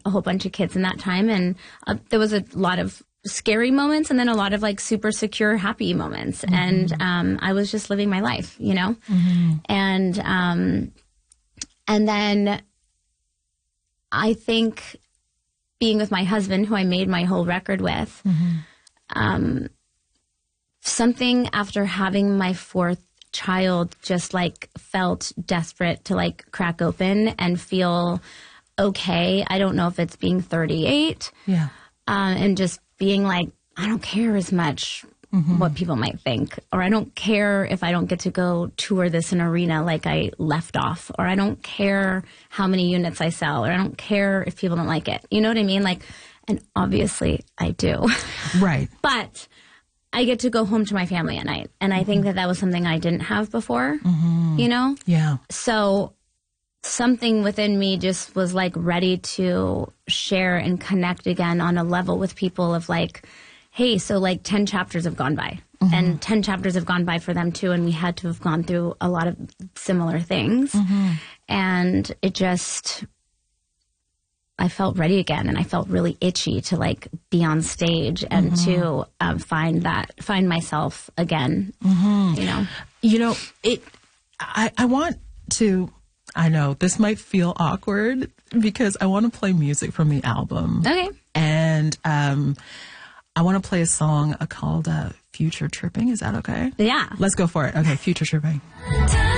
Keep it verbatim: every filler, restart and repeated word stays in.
a whole bunch of kids in that time. And uh, there was a lot of scary moments and then a lot of like super secure, happy moments. Mm-hmm. And um, I was just living my life, you know? Mm-hmm. And, um, and then I think being with my husband, who I made my whole record with, mm-hmm. um, something after having my fourth child just like felt desperate to like crack open and feel okay. I don't know if it's being thirty-eight. Yeah. Um, and just being like, I don't care as much mm-hmm. what people might think, or I don't care if I don't get to go tour this in arena like I left off, or I don't care how many units I sell, or I don't care if people don't like it. You know what I mean? Like, and obviously I do. Right. But I get to go home to my family at night. And I mm-hmm. think that that was something I didn't have before, mm-hmm. you know? Yeah. So something within me just was like ready to share and connect again on a level with people of like, hey, so like ten chapters have gone by mm-hmm. and ten chapters have gone by for them too. And we had to have gone through a lot of similar things. Mm-hmm. And it just, I felt ready again. And I felt really itchy to like be on stage and mm-hmm. to um, find that, find myself again, mm-hmm. you know? You know, it, I, I want to, I know this might feel awkward because I want to play music from the album. Okay. And um, I want to play a song called uh, Future Tripping. Is that okay? Yeah. Let's go for it. Okay, Future Tripping.